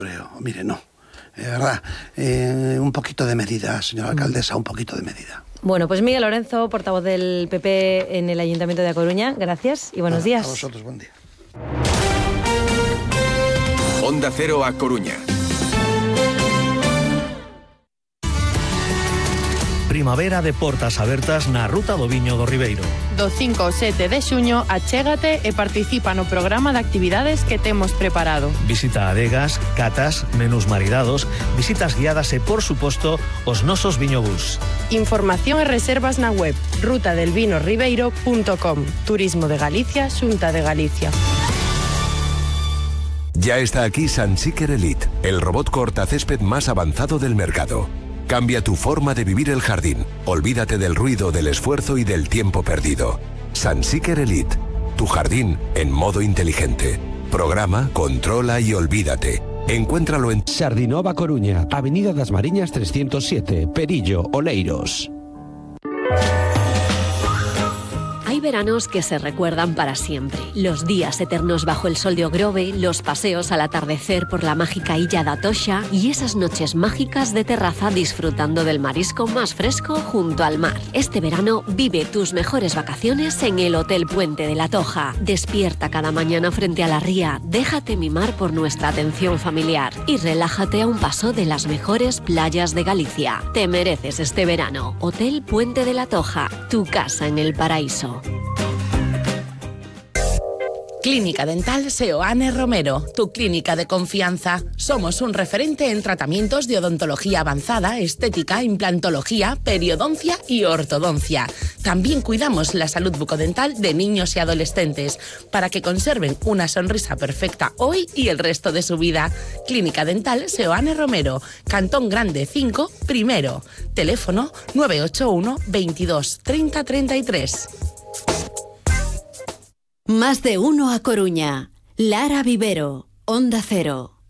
Mire, no. De verdad, un poquito de medida, señora alcaldesa, un poquito de medida. Bueno, pues Miguel Lorenzo, portavoz del PP en el Ayuntamiento de A Coruña, gracias y buenos días. A vosotros, buen día. Onda Cero A Coruña. Primavera de portas abertas na Ruta do Viño do Ribeiro. Do 5 ao 7 de xuño, achégate e participa no programa de actividades que temos preparado. Visita adegas, catas, menús maridados, visitas guiadas e, por suposto, os nosos viñobús. Información e reservas na web rutadelvinorribeiro.com. Turismo de Galicia, Xunta de Galicia. Ya está aquí Sunseeker Elite, el robot cortacésped más avanzado del mercado. Cambia tu forma de vivir el jardín. Olvídate del ruido, del esfuerzo y del tiempo perdido. Sunseeker Elite, tu jardín en modo inteligente. Programa, controla y olvídate. Encuéntralo en Sardinova Coruña, Avenida das Mariñas 307, Perillo, Oleiros. Hay veranos que se recuerdan para siempre. Los días eternos bajo el sol de Ogrove, los paseos al atardecer por la mágica Illa da Toxa y esas noches mágicas de terraza disfrutando del marisco más fresco junto al mar. Este verano vive tus mejores vacaciones en el Hotel Puente de la Toja. Despierta cada mañana frente a la ría, déjate mimar por nuestra atención familiar y relájate a un paso de las mejores playas de Galicia. Te mereces este verano. Hotel Puente de la Toja, tu casa en el paraíso. Clínica Dental Seoane Romero, tu clínica de confianza. Somos un referente en tratamientos de odontología avanzada, estética, implantología, periodoncia y ortodoncia. También cuidamos la salud bucodental de niños y adolescentes para que conserven una sonrisa perfecta hoy y el resto de su vida. Clínica Dental Seoane Romero, Cantón Grande 5, primero. Teléfono 981 22 30 33. Más de uno A Coruña. Lara Vivero, Onda Cero.